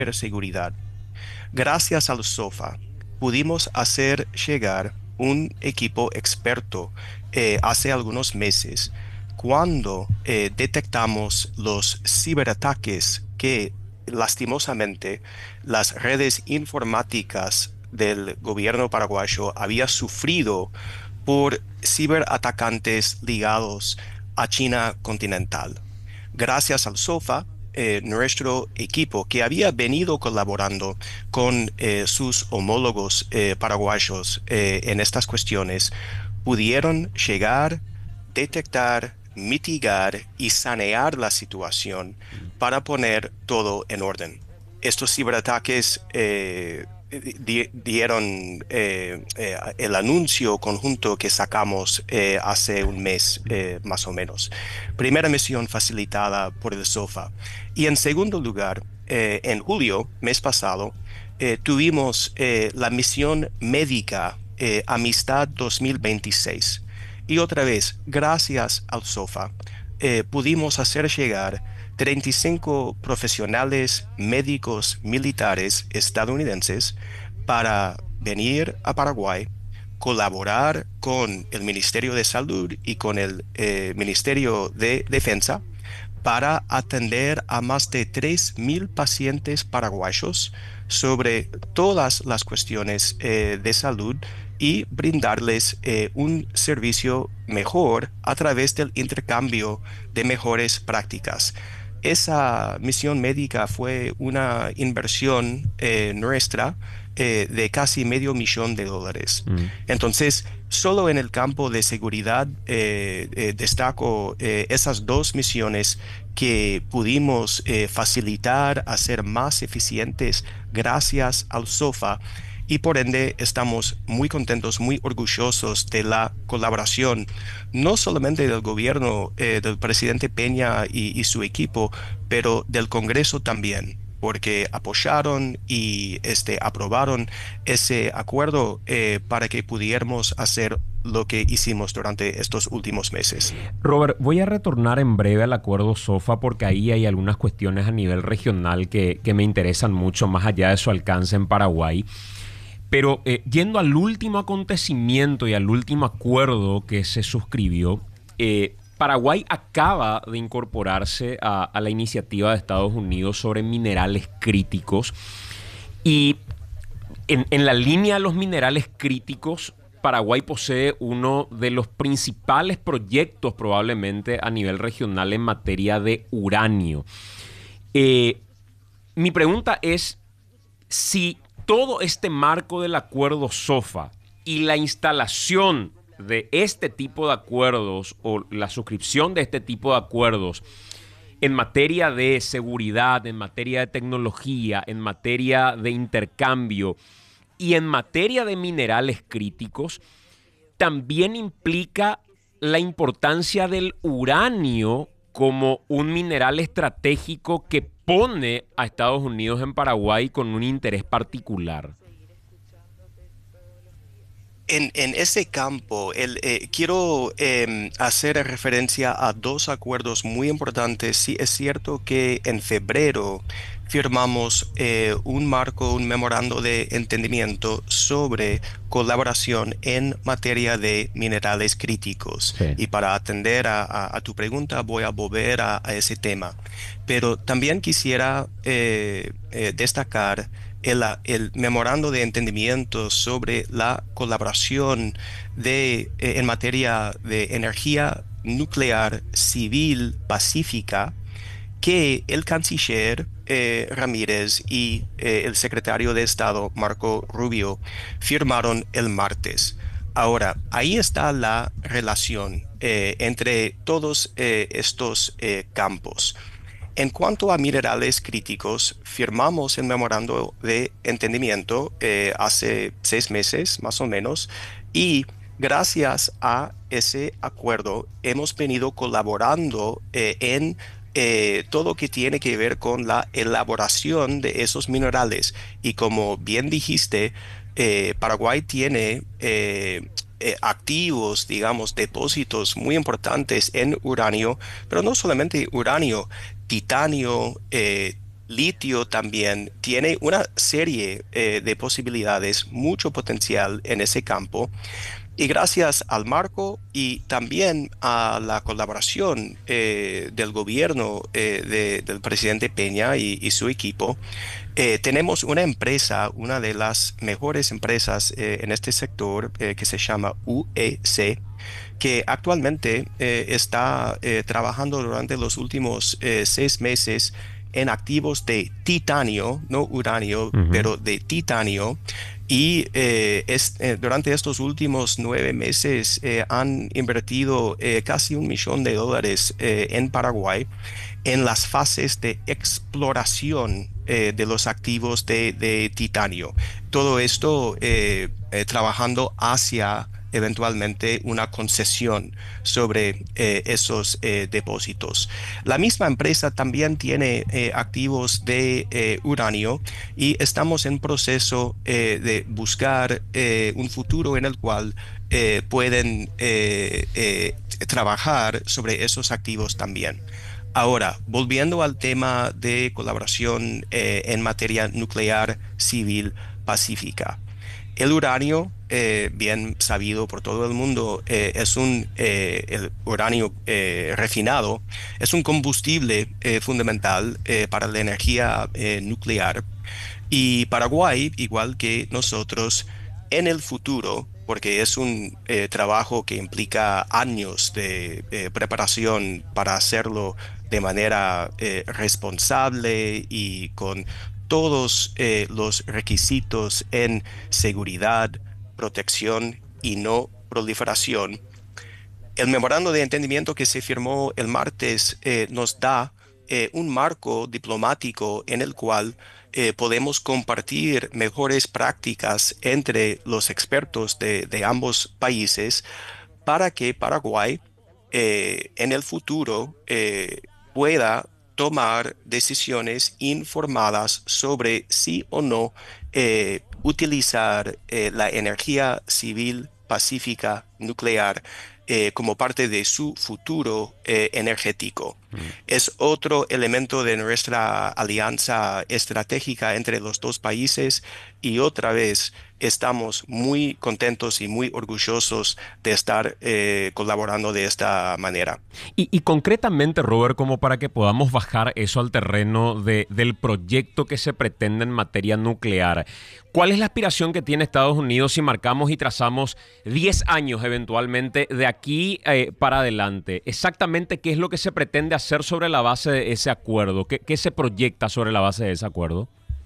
ciberseguridad. Gracias al SOFA, pudimos hacer llegar un equipo experto hace algunos meses cuando detectamos los ciberataques que lastimosamente las redes informáticas del gobierno paraguayo había sufrido por ciberatacantes ligados a China continental. Gracias al SOFA, nuestro equipo que había venido colaborando con sus homólogos paraguayos en estas cuestiones, pudieron llegar, detectar, mitigar y sanear la situación para poner todo en orden. Estos ciberataques dieron el anuncio conjunto que sacamos hace un mes más o menos. Primera misión facilitada por el SOFA. Y en segundo lugar, en julio, mes pasado, tuvimos la misión médica Amistad 2026. Y otra vez, gracias al SOFA, pudimos hacer llegar 35 profesionales médicos militares estadounidenses para venir a Paraguay, colaborar con el Ministerio de Salud y con el Ministerio de Defensa para atender a más de 3.000 pacientes paraguayos sobre todas las cuestiones de salud y brindarles un servicio mejor a través del intercambio de mejores prácticas. Esa misión médica fue una inversión nuestra de casi $500,000. Mm. Entonces, solo en el campo de seguridad destaco esas dos misiones que pudimos facilitar, hacer más eficientes gracias al SOFA. Y por ende estamos muy contentos, muy orgullosos de la colaboración, no solamente del gobierno del presidente Peña y su equipo, pero del Congreso también, porque apoyaron y aprobaron ese acuerdo para que pudiéramos hacer lo que hicimos durante estos últimos meses. Robert, voy a retornar en breve al acuerdo SOFA porque ahí hay algunas cuestiones a nivel regional que me interesan mucho, más allá de su alcance en Paraguay. Pero yendo al último acontecimiento y al último acuerdo que se suscribió, Paraguay acaba de incorporarse a la iniciativa de Estados Unidos sobre minerales críticos. Y en la línea de los minerales críticos, Paraguay posee uno de los principales proyectos probablemente a nivel regional en materia de uranio. Eh, Mi pregunta es si todo este marco del acuerdo SOFA y la instalación de este tipo de acuerdos o la suscripción de este tipo de acuerdos en materia de seguridad, en materia de tecnología, en materia de intercambio y en materia de minerales críticos, también implica la importancia del uranio como un mineral estratégico que pone a Estados Unidos en Paraguay con un interés particular. En ese campo, quiero hacer referencia a dos acuerdos muy importantes. Sí, es cierto que en febrero firmamos un marco, un memorando de entendimiento sobre colaboración en materia de minerales críticos. Sí. Y para atender a tu pregunta, voy a volver a ese tema. Pero también quisiera destacar el memorando de entendimiento sobre la colaboración en materia de energía nuclear civil pacífica que el canciller Ramírez y el secretario de Estado Marco Rubio firmaron el martes. Ahora, ahí está la relación entre todos estos campos. En cuanto a minerales críticos, firmamos el memorando de entendimiento hace 6 meses, más o menos, y gracias a ese acuerdo hemos venido colaborando en todo lo que tiene que ver con la elaboración de esos minerales. Y como bien dijiste, Paraguay tiene activos, digamos, depósitos muy importantes en uranio, pero no solamente uranio, titanio, litio también tiene una serie de posibilidades, mucho potencial en ese campo. Y gracias al marco y también a la colaboración del gobierno del presidente Peña y su equipo, tenemos una empresa, una de las mejores empresas en este sector que se llama UEC, que actualmente está trabajando durante los últimos 6 meses en activos de titanio, no uranio, Ujú. pero de titanio. Y durante estos últimos 9 meses han invertido casi $1 millón en Paraguay en las fases de exploración de los activos de titanio. Todo esto trabajando hacia eventualmente una concesión sobre esos depósitos. La misma empresa también tiene activos de uranio y estamos en proceso de buscar un futuro en el cual pueden trabajar sobre esos activos también. Ahora, volviendo al tema de colaboración en materia nuclear civil pacífica. El uranio, bien sabido por todo el mundo, el uranio refinado, es un combustible fundamental para la energía nuclear. Y Paraguay, igual que nosotros, en el futuro, porque es un trabajo que implica años de preparación para hacerlo de manera responsable y con todos los requisitos en seguridad, protección y no proliferación. El memorando de entendimiento que se firmó el martes nos da un marco diplomático en el cual podemos compartir mejores prácticas entre los expertos de ambos países para que Paraguay en el futuro pueda tomar decisiones informadas sobre si o no utilizar la energía civil pacífica nuclear como parte de su futuro energético. Mm. Es otro elemento de nuestra alianza estratégica entre los dos países y otra vez estamos muy contentos y muy orgullosos de estar colaborando de esta manera. Y concretamente, Robert, como para que podamos bajar eso al terreno del proyecto que se pretende en materia nuclear, ¿cuál es la aspiración que tiene Estados Unidos si marcamos y trazamos 10 años eventualmente de aquí para adelante? Exactamente qué es lo que se pretende hacer sobre la base de ese acuerdo, qué se proyecta sobre la base de ese acuerdo.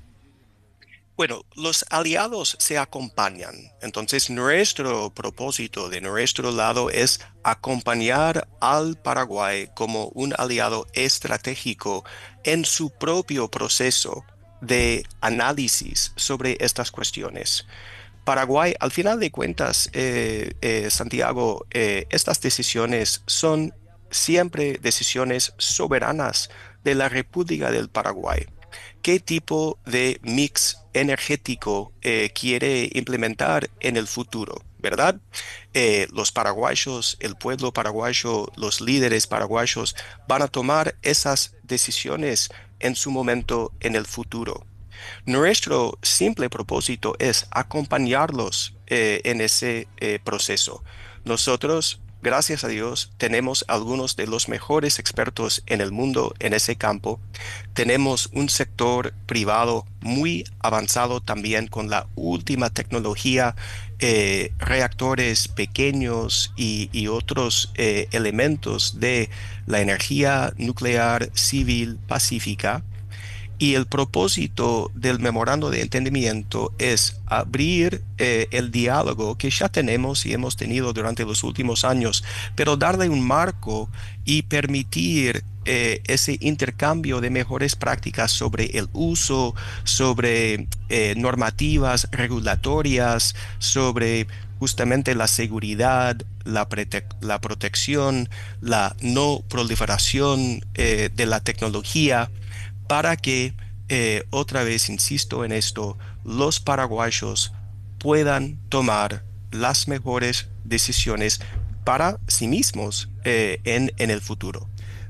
Bueno, los aliados se acompañan. Entonces, nuestro propósito de nuestro lado es acompañar al Paraguay como un aliado estratégico en su propio proceso de análisis sobre estas cuestiones. Paraguay, al final de cuentas, Santiago, estas decisiones son siempre decisiones soberanas de la República del Paraguay. ¿Qué tipo de mix energético quiere implementar en el futuro? ¿Verdad? Los paraguayos, el pueblo paraguayo, los líderes paraguayos van a tomar esas decisiones en su momento en el futuro. Nuestro simple propósito es acompañarlos en ese proceso. Nosotros, gracias a Dios, tenemos algunos de los mejores expertos en el mundo en ese campo. Tenemos un sector privado muy avanzado también con la última tecnología, reactores pequeños y otros elementos de la energía nuclear civil pacífica. Y el propósito del memorando de entendimiento es abrir el diálogo que ya tenemos y hemos tenido durante los últimos años, pero darle un marco y permitir ese intercambio de mejores prácticas sobre el uso, sobre normativas regulatorias, sobre justamente la seguridad, la protección, la no proliferación de la tecnología para que, otra vez insisto en esto, los paraguayos puedan tomar las mejores decisiones para sí mismos en el futuro.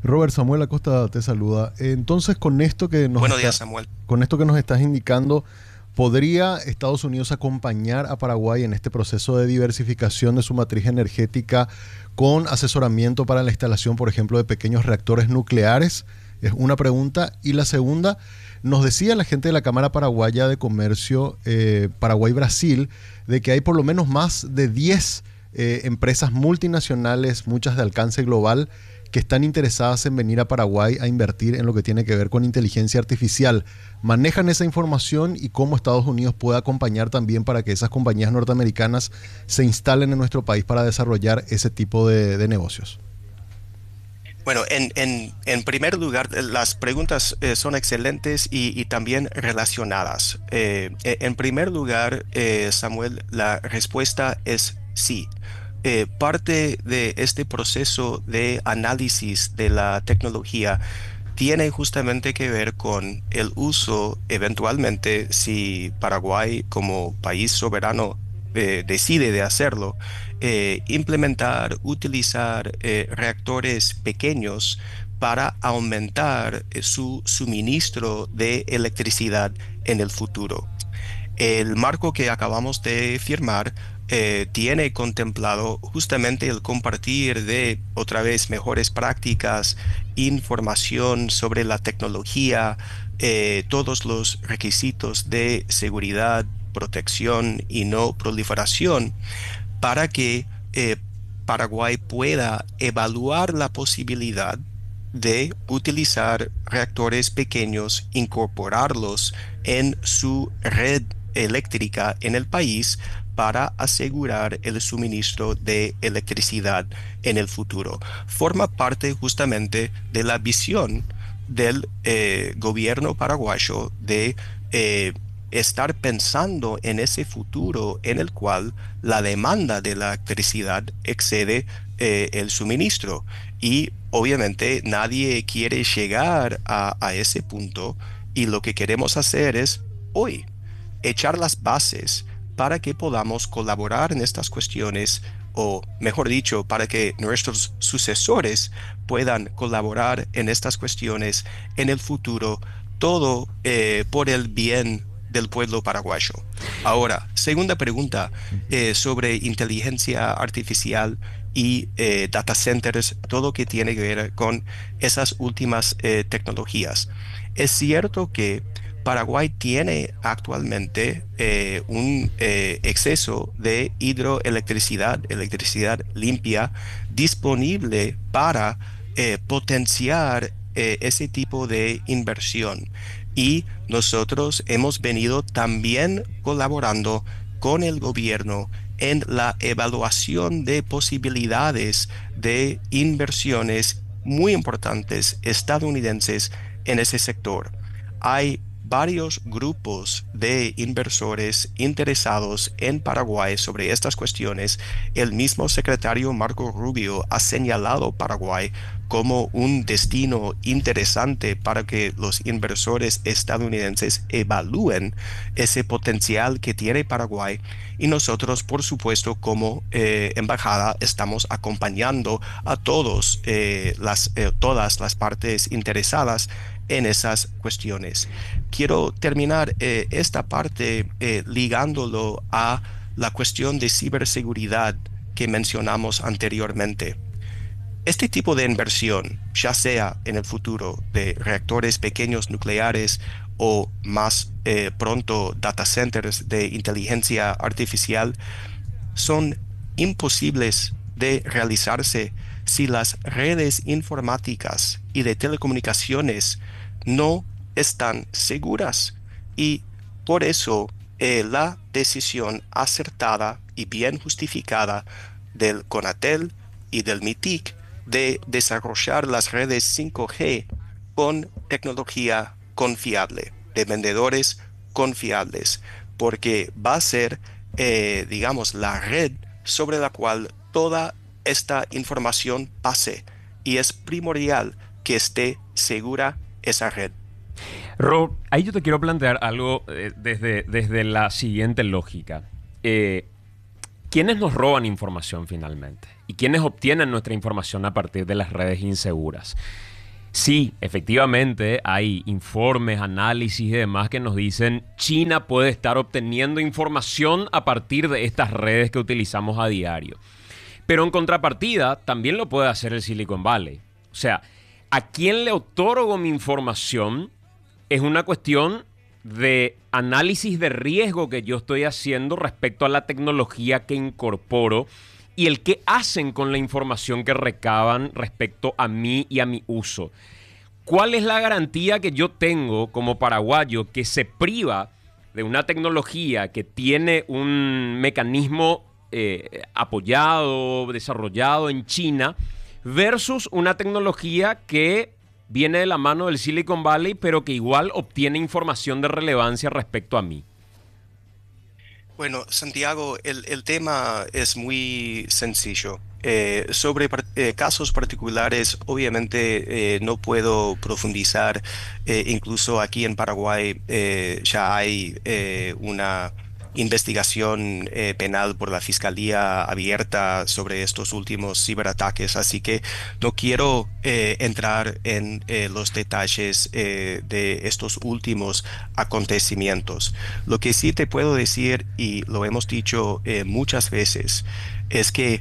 Robert, Samuel Acosta te saluda. Entonces, Buenos días, Samuel. Con esto que nos estás indicando, ¿podría Estados Unidos acompañar a Paraguay en este proceso de diversificación de su matriz energética con asesoramiento para la instalación, por ejemplo, de pequeños reactores nucleares? Es una pregunta. Y la segunda, nos decía la gente de la Cámara Paraguaya de Comercio Paraguay-Brasil de que hay por lo menos más de 10 empresas multinacionales, muchas de alcance global, que están interesadas en venir a Paraguay a invertir en lo que tiene que ver con inteligencia artificial. ¿Manejan esa información y cómo Estados Unidos puede acompañar también para que esas compañías norteamericanas se instalen en nuestro país para desarrollar ese tipo de negocios? Bueno, en primer lugar, las preguntas son excelentes y también relacionadas. En primer lugar, Samuel, la respuesta es sí. Parte de este proceso de análisis de la tecnología tiene justamente que ver con el uso, eventualmente, si Paraguay como país soberano decide de hacerlo, implementar, utilizar reactores pequeños para aumentar su suministro de electricidad en el futuro. El marco que acabamos de firmar tiene contemplado justamente el compartir de, otra vez, mejores prácticas, información sobre la tecnología, todos los requisitos de seguridad, protección y no proliferación para que Paraguay pueda evaluar la posibilidad de utilizar reactores pequeños, incorporarlos en su red eléctrica en el país para asegurar el suministro de electricidad en el futuro. Forma parte justamente de la visión del gobierno paraguayo de estar pensando en ese futuro en el cual la demanda de la electricidad excede el suministro. Y obviamente nadie quiere llegar a ese punto, y lo que queremos hacer es hoy echar las bases para que podamos colaborar en estas cuestiones, o mejor dicho, para que nuestros sucesores puedan colaborar en estas cuestiones en el futuro, todo por el bien del pueblo paraguayo. Ahora, segunda pregunta sobre inteligencia artificial y data centers, todo que tiene que ver con esas últimas tecnologías. Es cierto que Paraguay tiene actualmente un exceso de hidroelectricidad, electricidad limpia, disponible para potenciar ese tipo de inversión. Y nosotros hemos venido también colaborando con el gobierno en la evaluación de posibilidades de inversiones muy importantes estadounidenses en ese sector. Hay varios grupos de inversores interesados en Paraguay sobre estas cuestiones. El mismo secretario Marco Rubio ha señalado Paraguay como un destino interesante para que los inversores estadounidenses evalúen ese potencial que tiene Paraguay, y nosotros, por supuesto, como embajada, estamos acompañando a todas las partes interesadas en esas cuestiones. Quiero terminar esta parte ligándolo a la cuestión de ciberseguridad que mencionamos anteriormente. Este tipo de inversión, ya sea en el futuro de reactores pequeños nucleares o más pronto data centers de inteligencia artificial, son imposibles de realizarse si las redes informáticas y de telecomunicaciones no están seguras. Y por eso la decisión acertada y bien justificada del CONATEL y del MITIC de desarrollar las redes 5G con tecnología confiable, de vendedores confiables, porque va a ser, digamos, la red sobre la cual toda esta información pase, y es primordial que esté segura esa red. Rob, ahí yo te quiero plantear algo desde la siguiente lógica. ¿Quiénes nos roban información finalmente? ¿Y quiénes obtienen nuestra información a partir de las redes inseguras? Sí, efectivamente hay informes, análisis y demás que nos dicen China puede estar obteniendo información a partir de estas redes que utilizamos a diario. Pero en contrapartida, también lo puede hacer el Silicon Valley. O sea, a quién le otorgo mi información es una cuestión de análisis de riesgo que yo estoy haciendo respecto a la tecnología que incorporo y el qué hacen con la información que recaban respecto a mí y a mi uso. ¿Cuál es la garantía que yo tengo como paraguayo que se priva de una tecnología que tiene un mecanismo apoyado, desarrollado en China, versus una tecnología que viene de la mano del Silicon Valley, pero que igual obtiene información de relevancia respecto a mí? Bueno, Santiago, el tema es muy sencillo. Sobre casos particulares, obviamente no puedo profundizar. Incluso aquí en Paraguay ya hay una investigación penal por la Fiscalía abierta sobre estos últimos ciberataques, así que no quiero entrar en los detalles de estos últimos acontecimientos. Lo que sí te puedo decir, y lo hemos dicho muchas veces, es que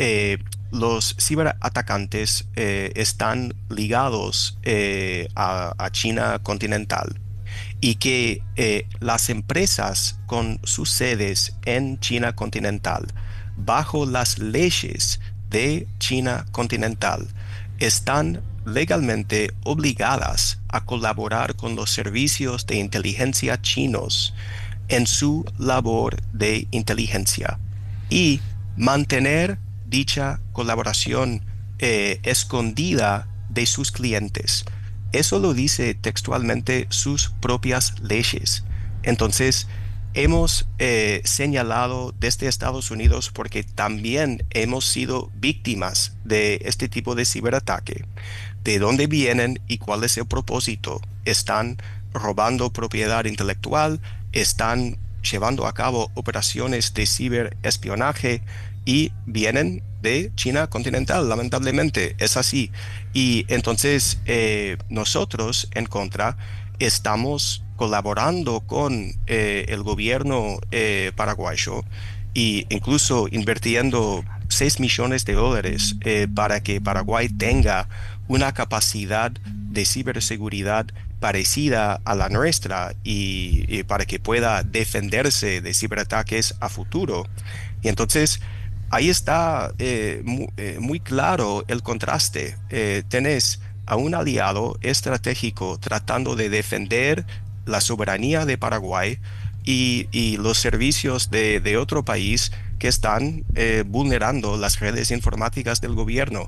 los ciberatacantes están ligados a China continental y que las empresas con sus sedes en China continental, bajo las leyes de China continental, están legalmente obligadas a colaborar con los servicios de inteligencia chinos en su labor de inteligencia y mantener dicha colaboración escondida de sus clientes. Eso lo dice textualmente sus propias leyes. Entonces, hemos señalado desde Estados Unidos, porque también hemos sido víctimas de este tipo de ciberataque, de dónde vienen y cuál es el propósito. Están robando propiedad intelectual, están llevando a cabo operaciones de ciberespionaje y vienen de China continental, lamentablemente, es así. Y entonces nosotros en contra estamos colaborando con el gobierno paraguayo e incluso invirtiendo $6 millones para que Paraguay tenga una capacidad de ciberseguridad parecida a la nuestra y para que pueda defenderse de ciberataques a futuro. Y entonces ahí está muy claro el contraste. Tenés a un aliado estratégico tratando de defender la soberanía de Paraguay y los servicios de otro país que están vulnerando las redes informáticas del gobierno.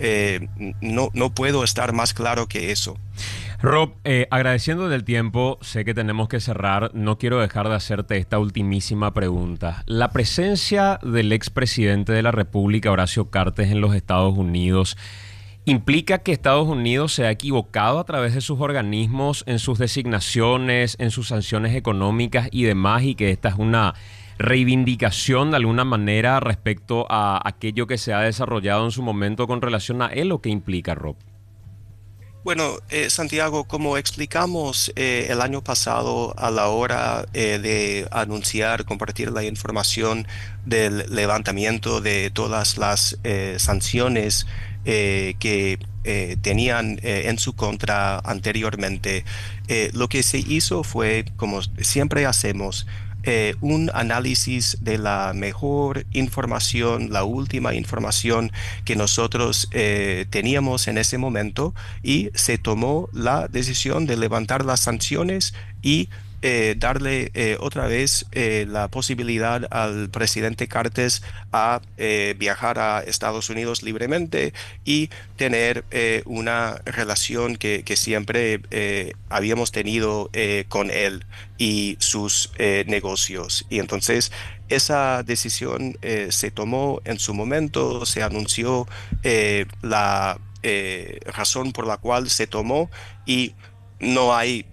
No puedo estar más claro que eso. Rob, agradeciendo del tiempo, sé que tenemos que cerrar. No quiero dejar de hacerte esta ultimísima pregunta. La presencia del expresidente de la República, Horacio Cartes, en los Estados Unidos, ¿implica que Estados Unidos se ha equivocado a través de sus organismos en sus designaciones, en sus sanciones económicas y demás, y que esta es una reivindicación de alguna manera respecto a aquello que se ha desarrollado en su momento con relación a él? ¿O qué implica, Rob? Bueno, Santiago, como explicamos el año pasado a la hora de anunciar, compartir la información del levantamiento de todas las sanciones que tenían en su contra anteriormente, lo que se hizo fue, como siempre hacemos, un análisis de la mejor información, la última información que nosotros teníamos en ese momento, y se tomó la decisión de levantar las sanciones y darle otra vez la posibilidad al presidente Cartes a viajar a Estados Unidos libremente y tener una relación que siempre habíamos tenido con él y sus negocios. Y entonces esa decisión se tomó en su momento, se anunció la razón por la cual se tomó, y no hay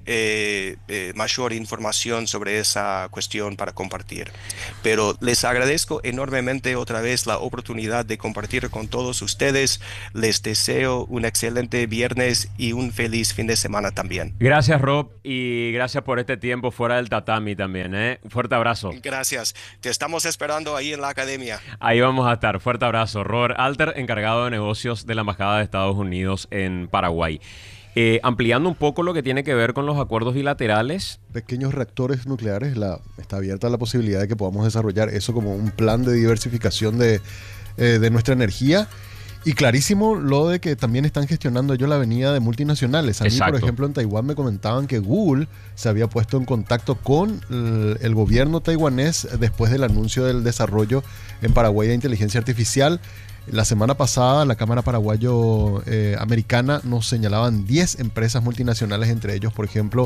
mayor información sobre esa cuestión para compartir. Pero les agradezco enormemente otra vez la oportunidad de compartir con todos ustedes. Les deseo un excelente viernes y un feliz fin de semana también. Gracias, Rob, y gracias por este tiempo fuera del tatami también, ¿eh? Un fuerte abrazo. Gracias. Te estamos esperando ahí en la academia. Ahí vamos a estar. Fuerte abrazo. Robert Alter, encargado de negocios de la Embajada de Estados Unidos en Paraguay. Ampliando un poco lo que tiene que ver con los acuerdos bilaterales. Pequeños reactores nucleares, está abierta la posibilidad de que podamos desarrollar eso como un plan de diversificación de nuestra energía. Y clarísimo lo de que también están gestionando ellos la venida de multinacionales. A mí, por ejemplo, en Taiwán me comentaban que Google se había puesto en contacto con el gobierno taiwanés después del anuncio del desarrollo en Paraguay de inteligencia artificial. La semana pasada, la Cámara Paraguayo-Americana nos señalaban 10 empresas multinacionales, entre ellos, por ejemplo,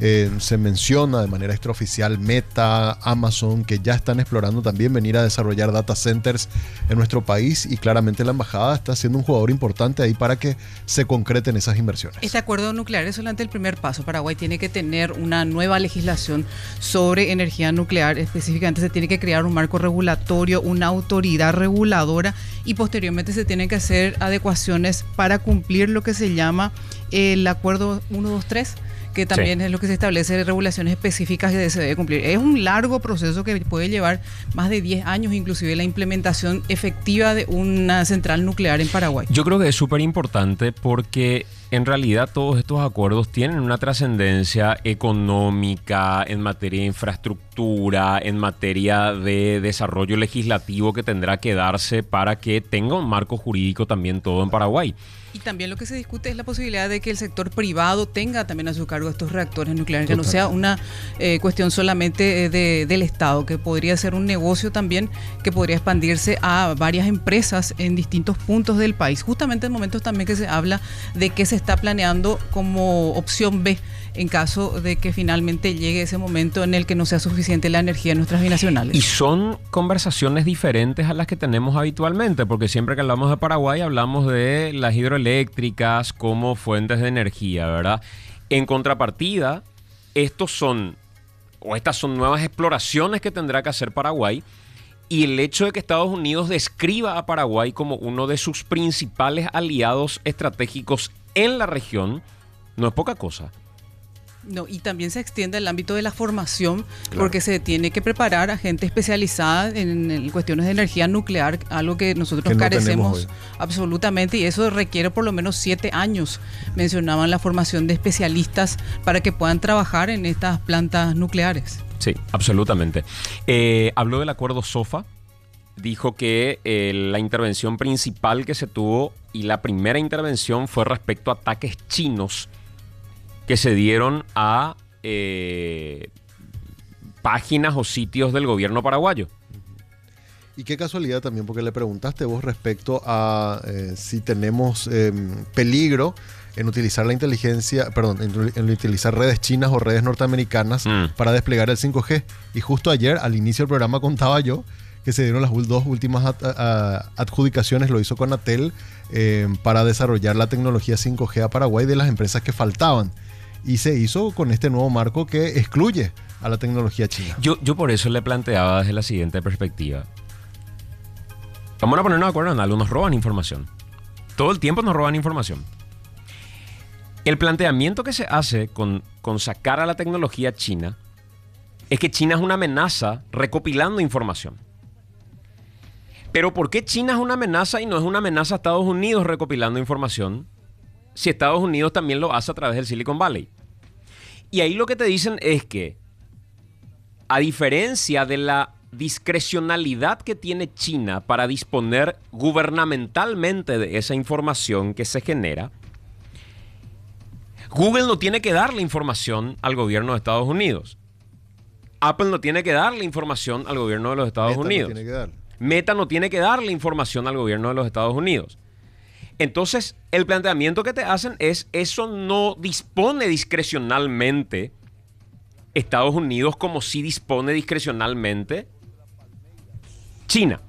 se menciona de manera extraoficial Meta, Amazon, que ya están explorando también venir a desarrollar data centers en nuestro país, y claramente la embajada está siendo un jugador importante ahí para que se concreten esas inversiones. Este acuerdo nuclear es solamente el primer paso. Paraguay tiene que tener una nueva legislación sobre energía nuclear. Específicamente se tiene que crear un marco regulatorio, una autoridad reguladora, y posteriormente se tienen que hacer adecuaciones para cumplir lo que se llama el acuerdo 123, que también es lo que se establece regulaciones específicas que se debe cumplir. Es un largo proceso que puede llevar más de 10 años, inclusive la implementación efectiva de una central nuclear en Paraguay. Yo creo que es súper importante porque en realidad todos estos acuerdos tienen una trascendencia económica, en materia de infraestructura, en materia de desarrollo legislativo que tendrá que darse para que tenga un marco jurídico también todo en Paraguay. Y también lo que se discute es la posibilidad de que el sector privado tenga también a su cargo estos reactores nucleares, que no sea una cuestión solamente del Estado, que podría ser un negocio también que podría expandirse a varias empresas en distintos puntos del país. Justamente en momentos también que se habla de que se está planeando como opción B en caso de que finalmente llegue ese momento en el que no sea suficiente la energía en nuestras binacionales. Y son conversaciones diferentes a las que tenemos habitualmente, porque siempre que hablamos de Paraguay hablamos de las hidroeléctricas como fuentes de energía, ¿verdad? En contrapartida, estas son nuevas exploraciones que tendrá que hacer Paraguay, y el hecho de que Estados Unidos describa a Paraguay como uno de sus principales aliados estratégicos en la región no es poca cosa. No, y también se extiende el ámbito de la formación, porque se tiene que preparar a gente especializada en cuestiones de energía nuclear, algo que nosotros carecemos absolutamente, y eso requiere por lo menos 7 años. Mencionaban la formación de especialistas para que puedan trabajar en estas plantas nucleares. Sí, absolutamente. Habló del acuerdo SOFA. Dijo que la intervención principal que se tuvo y la primera intervención fue respecto a ataques chinos que se dieron a páginas o sitios del gobierno paraguayo. Y qué casualidad también, porque le preguntaste vos respecto a si tenemos peligro en utilizar en utilizar redes chinas o redes norteamericanas para desplegar el 5G. Y justo ayer, al inicio del programa, contaba yo que se dieron las dos últimas adjudicaciones, lo hizo Conatel, para desarrollar la tecnología 5G a Paraguay de las empresas que faltaban. Y se hizo con este nuevo marco que excluye a la tecnología china. Yo por eso le planteaba desde la siguiente perspectiva. Vamos a ponernos de acuerdo en algo, nos roban información. Todo el tiempo nos roban información. El planteamiento que se hace con sacar a la tecnología china es que China es una amenaza recopilando información. Pero ¿por qué China es una amenaza y no es una amenaza a Estados Unidos recopilando información, si Estados Unidos también lo hace a través del Silicon Valley? Y ahí lo que te dicen es que, a diferencia de la discrecionalidad que tiene China para disponer gubernamentalmente de esa información que se genera, Google no tiene que darle información al gobierno de Estados Unidos. Apple no tiene que darle información al gobierno de los Estados Unidos. Meta no tiene que darle información al gobierno de los Estados Unidos. Entonces, el planteamiento que te hacen es, eso no dispone discrecionalmente Estados Unidos como sí dispone discrecionalmente China.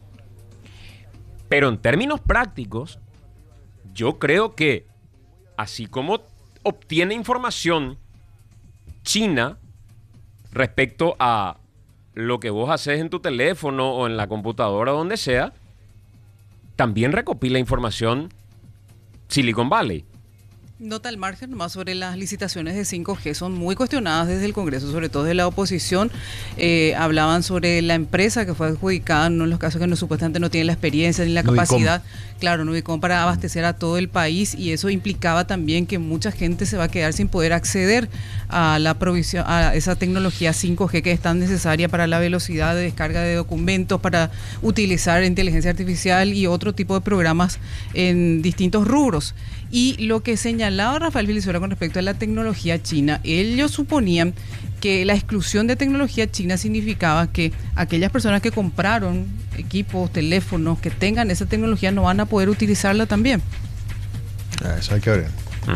Pero en términos prácticos, yo creo que así como obtiene información china respecto a lo que vos haces en tu teléfono o en la computadora o donde sea, también recopila información Silicon Valley. Nota al margen, nomás sobre las licitaciones de 5G, son muy cuestionadas desde el Congreso, sobre todo de la oposición. Hablaban sobre la empresa que fue adjudicada, en los casos que no, supuestamente no tiene la experiencia ni la capacidad, claro, Nubicom, para abastecer a todo el país, y eso implicaba también que mucha gente se va a quedar sin poder acceder a la provisión, a esa tecnología 5G que es tan necesaria para la velocidad de descarga de documentos, para utilizar inteligencia artificial y otro tipo de programas en distintos rubros. Y lo que señalaba Rafael Filisola con respecto a la tecnología china, ellos suponían que la exclusión de tecnología china significaba que aquellas personas que compraron equipos, teléfonos, que tengan esa tecnología no van a poder utilizarla también. Eso hay que ver.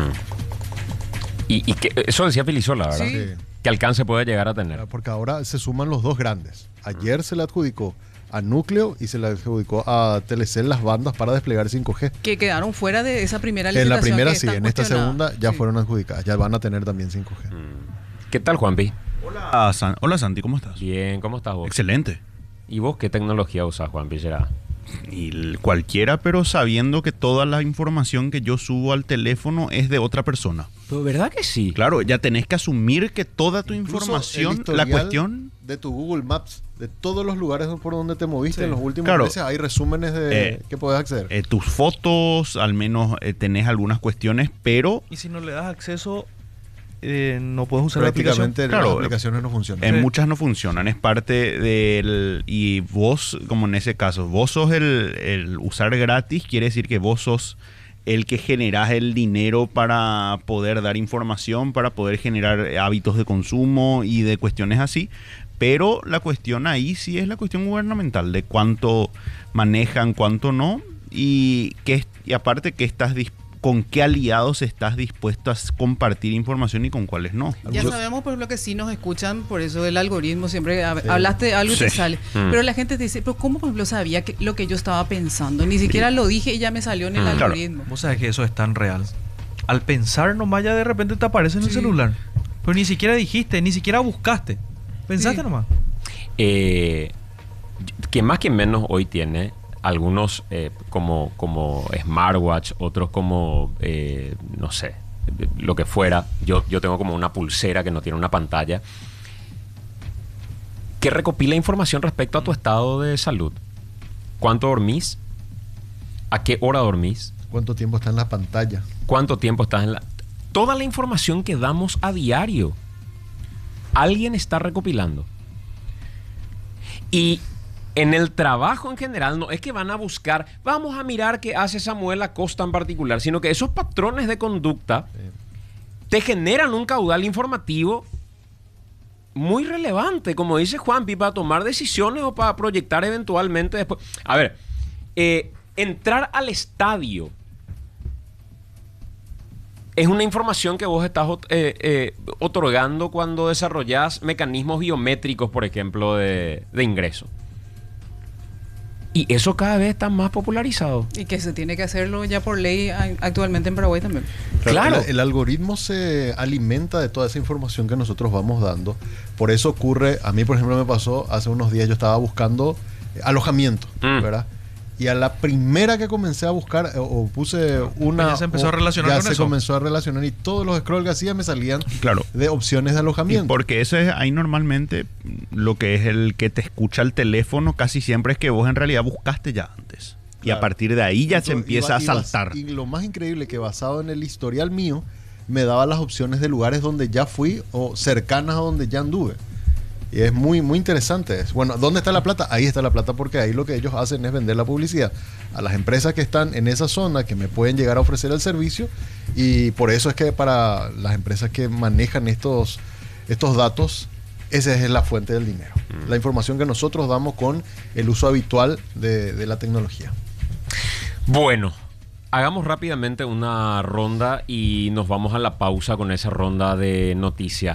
Y que eso decía Filisola, ¿verdad? Sí. ¿Qué alcance puede llegar a tener? Porque ahora se suman los dos grandes. Ayer se le adjudicó a Núcleo y se le adjudicó a Telecel las bandas para desplegar 5G. Que quedaron fuera de esa primera licitación. En la primera que sí, está en esta cuestionada. segunda ya Sí. fueron adjudicadas. Ya van a tener también 5G. ¿Qué tal, Juanpi? Hola Santi, ¿cómo estás? Bien, ¿cómo estás vos? Excelente. ¿Y vos qué tecnología usás, Juanpi? ¿Será? Cualquiera, pero sabiendo que toda la información que yo subo al teléfono es de otra persona. Pero ¿verdad que sí? Claro, ya tenés que asumir que toda tu Incluso información, el historial la cuestión... de tu Google Maps, de todos los lugares por donde te moviste en los últimos Claro. meses, hay resúmenes de que puedes acceder. tus fotos, al menos tenés algunas cuestiones, pero Y si no le das acceso, no puedes usar la aplicación. Prácticamente Claro, las aplicaciones no funcionan. en muchas no funcionan. Es parte del... Y vos, como en ese caso, vos sos el usar gratis, quiere decir que vos sos el que generás el dinero para poder dar información, para poder generar hábitos de consumo y de cuestiones así. Pero la cuestión ahí sí es la cuestión gubernamental, de cuánto manejan, cuánto no, y aparte con qué aliados estás dispuesto a compartir información y con cuáles no. Ya sabemos por lo que sí nos escuchan, por eso el algoritmo siempre hablaste de algo y te sale. Pero la gente te dice, pero ¿cómo por ejemplo sabía lo que yo estaba pensando? Ni siquiera lo dije y ya me salió en el algoritmo. Vos sabés que eso es tan real. Al pensar nomás ya de repente te aparece en el celular. Pero ni siquiera dijiste, ni siquiera buscaste. Pensaste nomás. Quien más quien menos hoy tiene algunos como smartwatch, otros como no sé, lo que fuera. Yo tengo como una pulsera que no tiene una pantalla que recopila información respecto a tu estado de salud. ¿Cuánto dormís? ¿A qué hora dormís? ¿Cuánto tiempo está en la pantalla? ¿Cuánto tiempo estás en la...? Toda la información que damos a diario, alguien está recopilando. Y en el trabajo en general, no es que van a buscar, vamos a mirar qué hace Samuel Acosta en particular, sino que esos patrones de conducta te generan un caudal informativo muy relevante, como dice Juanpi, para tomar decisiones o para proyectar eventualmente después. A ver, entrar al estadio es una información que vos estás otorgando cuando desarrollás mecanismos biométricos, por ejemplo, de ingreso. Y eso cada vez está más popularizado. Y que se tiene que hacerlo ya por ley actualmente en Paraguay también. Claro. El algoritmo se alimenta de toda esa información que nosotros vamos dando. Por eso ocurre, a mí por ejemplo me pasó, hace unos días yo estaba buscando alojamiento, ¿verdad? Y a la primera que comencé a buscar, o puse una... Ya se empezó a relacionar ya con se eso. comenzó a relacionar y todos los scrolls que hacía me salían Claro. de opciones de Y alojamiento. porque eso es ahí normalmente lo que es el que te escucha el teléfono casi siempre es que vos en realidad buscaste ya antes. Y Claro. a partir de ahí ya Entonces, se empieza a saltar. Y lo más increíble que basado en el historial mío, me daba las opciones de lugares donde ya fui o cercanas a donde ya anduve. Y es muy, muy interesante. Bueno, ¿dónde está la plata? Ahí está la plata porque ahí lo que ellos hacen es vender la publicidad a las empresas que están en esa zona que me pueden llegar a ofrecer el servicio, y por eso es que para las empresas que manejan estos datos, esa es la fuente del dinero. La información que nosotros damos con el uso habitual de la tecnología. Bueno, hagamos rápidamente una ronda y nos vamos a la pausa con esa ronda de noticias.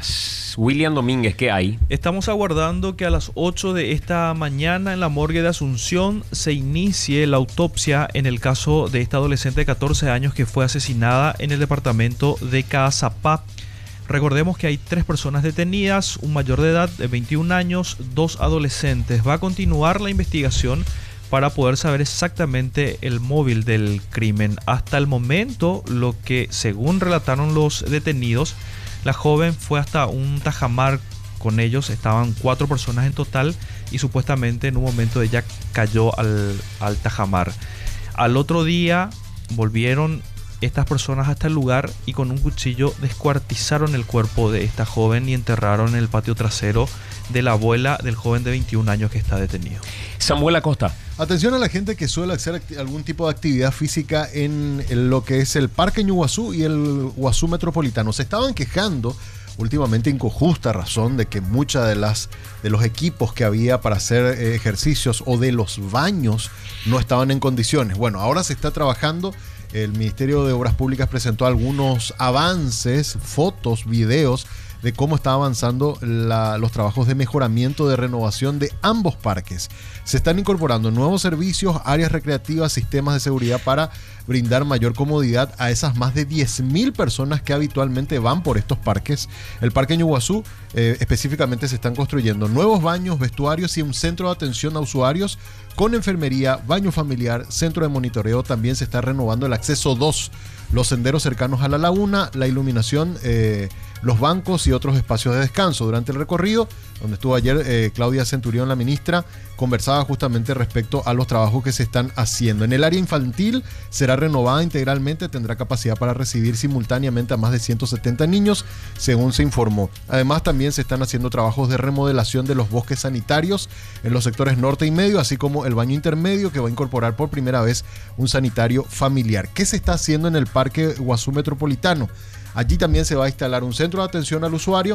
Domínguez. William Domínguez, ¿qué hay? Estamos aguardando que a las 8 de esta mañana en la morgue de Asunción se inicie la autopsia en el caso de esta adolescente de 14 años que fue asesinada en el departamento de Caazapá. Recordemos que hay 3 personas detenidas, un mayor de edad de 21 años, 2 adolescentes. Va a continuar la investigación para poder saber exactamente el móvil del crimen. Hasta el momento, lo que según relataron los detenidos, la joven fue hasta un tajamar con ellos, estaban 4 personas en total y supuestamente en un momento ella cayó al tajamar. Al otro día volvieron estas personas hasta el lugar y con un cuchillo descuartizaron el cuerpo de esta joven y enterraron en el patio trasero de la abuela del joven de 21 años que está detenido. Samuel Acosta. Atención a la gente que suele hacer algún tipo de actividad física en lo que es el Parque Ñuguazú y el Guazú Metropolitano. Se estaban quejando últimamente, con justa razón, de que muchas de los equipos que había para hacer ejercicios o de los baños no estaban en condiciones. Bueno, ahora se está trabajando. El Ministerio de Obras Públicas presentó algunos avances, fotos, videos de cómo está avanzando los trabajos de mejoramiento, de renovación de ambos parques. Se están incorporando nuevos servicios, áreas recreativas, sistemas de seguridad para brindar mayor comodidad a esas más de 10.000 personas que habitualmente van por estos parques. El Parque Ñuguazú específicamente se están construyendo nuevos baños, vestuarios y un centro de atención a usuarios con enfermería, baño familiar, centro de monitoreo. También se está renovando el acceso 2, los senderos cercanos a la laguna, la iluminación, los bancos y otros espacios de descanso. Durante el recorrido, donde estuvo ayer Claudia Centurión, la ministra, conversaba justamente respecto a los trabajos que se están haciendo. En el área infantil será renovada integralmente, tendrá capacidad para recibir simultáneamente a más de 170 niños, según se informó. Además, también se están haciendo trabajos de remodelación de los bosques sanitarios en los sectores norte y medio, así como el baño intermedio, que va a incorporar por primera vez un sanitario familiar. ¿Qué se está haciendo en el Parque Guazú Metropolitano? Allí también se va a instalar un centro de atención al usuario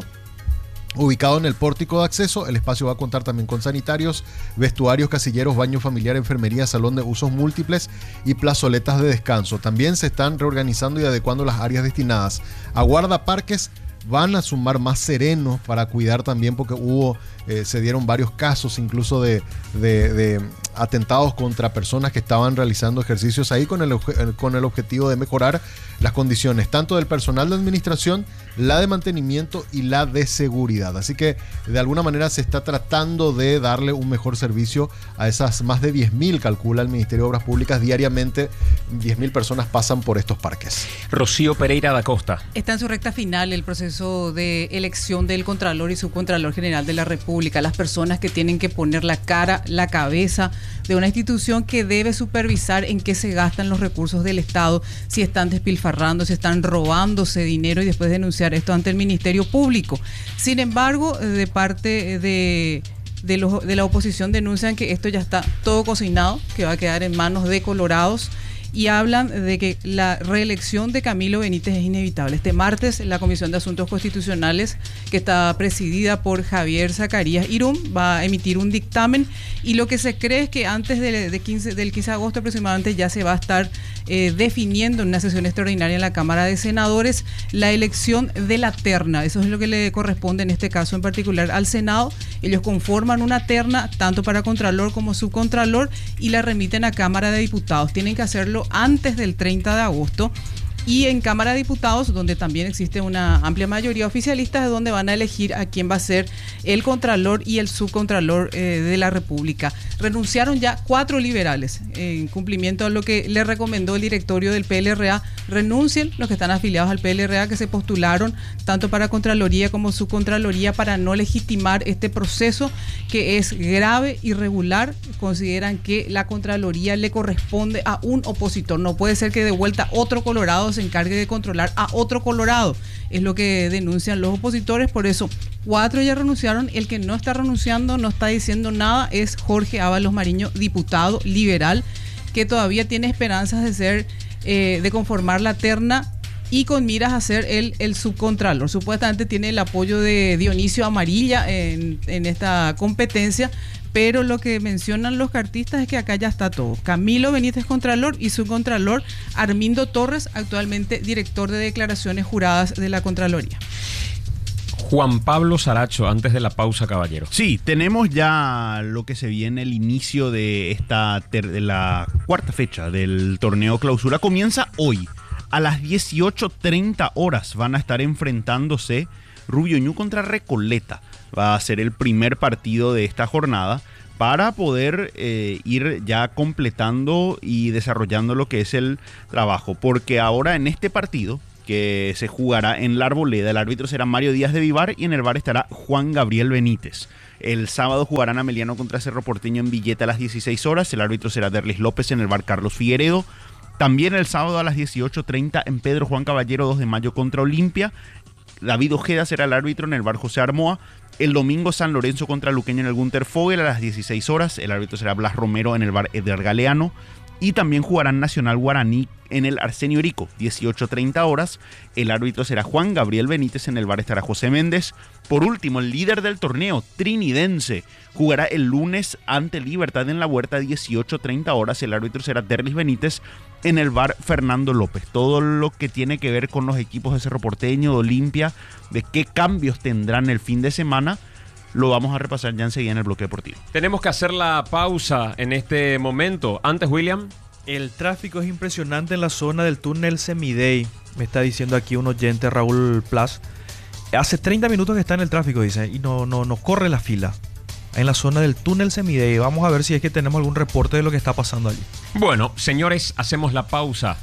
ubicado en el pórtico de acceso. El espacio va a contar también con sanitarios, vestuarios, casilleros, baño familiar, enfermería, salón de usos múltiples y plazoletas de descanso. También se están reorganizando y adecuando las áreas destinadas a guardaparques. Van a sumar más serenos para cuidar también, porque se dieron varios casos incluso de atentados contra personas que estaban realizando ejercicios ahí con el objetivo de mejorar las condiciones tanto del personal de administración, la de mantenimiento y la de seguridad. Así que de alguna manera se está tratando de darle un mejor servicio a esas más de 10.000, calcula el Ministerio de Obras Públicas, diariamente 10.000 personas pasan por estos parques. Rocío Pereira da Costa. Está en su recta final el proceso de elección del Contralor y Subcontralor General de la República, las personas que tienen que poner la cara, la cabeza de una institución que debe supervisar en qué se gastan los recursos del Estado, si están despilfarrando, si están robándose dinero y después denunciar esto ante el Ministerio Público. Sin embargo, de parte de la oposición denuncian que esto ya está todo cocinado, que va a quedar en manos de colorados, y hablan de que la reelección de Camilo Benítez es inevitable. Este martes, la Comisión de Asuntos Constitucionales, que está presidida por Javier Zacarías Irum, va a emitir un dictamen, y lo que se cree es que antes del 15 de agosto aproximadamente ya se va a estar definiendo en una sesión extraordinaria en la Cámara de Senadores la elección de la terna. Eso es lo que le corresponde en este caso en particular al Senado. Ellos conforman una terna tanto para Contralor como Subcontralor y la remiten a Cámara de Diputados. Tienen que hacerlo antes del 30 de agosto. Y en Cámara de Diputados, donde también existe una amplia mayoría oficialista, es donde van a elegir a quién va a ser el Contralor y el Subcontralor de la República. Renunciaron ya 4 liberales, en cumplimiento a lo que le recomendó el directorio del PLRA. Renuncien los que están afiliados al PLRA, que se postularon tanto para Contraloría como Subcontraloría para no legitimar este proceso que es grave, irregular. Consideran que la Contraloría le corresponde a un opositor. No puede ser que de vuelta otro colorado se encargue de controlar a otro colorado. Es lo que denuncian los opositores. Por eso 4 ya renunciaron. El que no está renunciando, no está diciendo nada, es Jorge Ábalos Mariño, diputado liberal, que todavía tiene esperanzas de ser de conformar la terna y con miras a ser el subcontralor. Supuestamente tiene el apoyo de Dionisio Amarilla en esta competencia, pero lo que mencionan los cartistas es que acá ya está todo. Camilo Benítez Contralor y Subcontralor Armindo Torres, actualmente director de declaraciones juradas de la Contraloría. Juan Pablo Saracho, antes de la pausa, caballero. Sí, tenemos ya lo que se viene, el inicio de de la cuarta fecha del torneo clausura. Comienza hoy. A las 18:30 horas van a estar enfrentándose Rubio Ñu contra Recoleta. Va a ser el primer partido de esta jornada para poder ir ya completando y desarrollando lo que es el trabajo. Porque ahora en este partido, que se jugará en La Arboleda, el árbitro será Mario Díaz de Vivar y en el VAR estará Juan Gabriel Benítez. El sábado jugarán Ameliano contra Cerro Porteño en Villeta a las 16 horas. El árbitro será Derlis López, en el VAR Carlos Figueredo. También el sábado a las 18:30 en Pedro Juan Caballero 2 de Mayo contra Olimpia. David Ojeda será el árbitro, en el VAR José Armoa. El domingo San Lorenzo contra Luqueño en el Gunter Fogel a las 16 horas. El árbitro será Blas Romero, en el VAR Eder Galeano. Y también jugarán Nacional Guaraní en el Arsenio Erico, 18:30 horas. El árbitro será Juan Gabriel Benítez, en el VAR estará José Méndez. Por último, el líder del torneo, Trinidense, jugará el lunes ante Libertad en La Huerta, 18:30 horas. El árbitro será Derlis Benítez, en el VAR Fernando López. Todo lo que tiene que ver con los equipos de Cerro Porteño, de Olimpia, de qué cambios tendrán el fin de semana, lo vamos a repasar ya enseguida en el bloque deportivo. Tenemos que hacer la pausa en este momento. Antes, William. El tráfico es impresionante en la zona del túnel Semidey. Me está diciendo aquí un oyente, Raúl Plas. Hace 30 minutos que está en el tráfico, dice, y no corre la fila. En la zona del túnel Semidey. Vamos a ver si es que tenemos algún reporte de lo que está pasando allí. Bueno, señores, hacemos la pausa.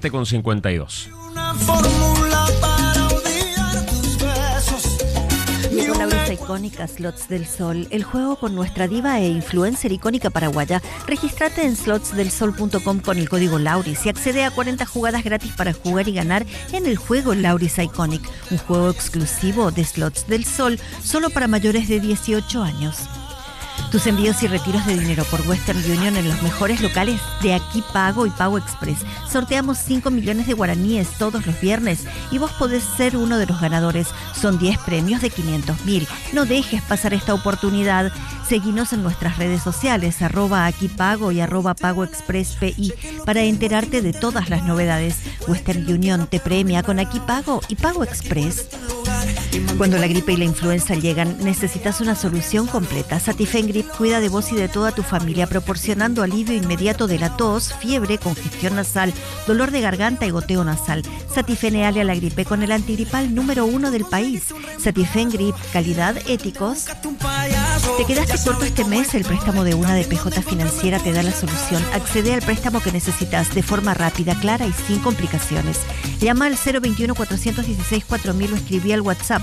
7:52. Una fórmula para odiar tus besos. Con Laurisa Icónica, Slots del Sol, el juego con nuestra diva e influencer icónica paraguaya. Regístrate en slotsdelsol.com con el código Lauris y accede a 40 jugadas gratis para jugar y ganar en el juego Laurisa Iconic, un juego exclusivo de Slots del Sol, solo para mayores de 18 años. Tus envíos y retiros de dinero por Western Union en los mejores locales de Aquí Pago y Pago Express. Sorteamos 5 millones de guaraníes todos los viernes y vos podés ser uno de los ganadores. Son 10 premios de 500.000. No dejes pasar esta oportunidad. Seguinos en nuestras redes sociales, @AquiPago y @PagoExpressPI, para enterarte de todas las novedades. Western Union te premia con Aquí Pago y Pago Express. Cuando la gripe y la influenza llegan, necesitas una solución completa. Satifen Grip cuida de vos y de toda tu familia, proporcionando alivio inmediato de la tos, fiebre, congestión nasal, dolor de garganta y goteo nasal. Satifeneale a la gripe con el antigripal número 1 del país. Satifen Grip, calidad, éticos. ¿Te quedaste corto este mes? El préstamo de una de PJ Financiera te da la solución. Accede al préstamo que necesitas de forma rápida, clara y sin complicaciones. Llama al 021-416-4000 o escribí al WhatsApp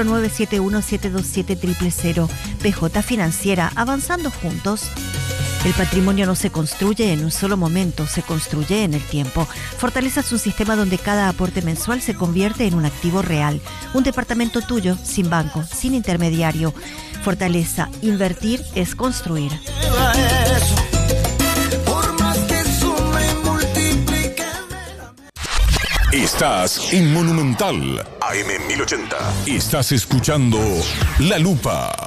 0971-727-000. PJ Financiera, avanzando juntos. El patrimonio no se construye en un solo momento, se construye en el tiempo. Fortaleza es un sistema donde cada aporte mensual se convierte en un activo real. Un departamento tuyo, sin banco, sin intermediario. Fortaleza, invertir es construir. Estás en Monumental AM 1080. Estás escuchando La Lupa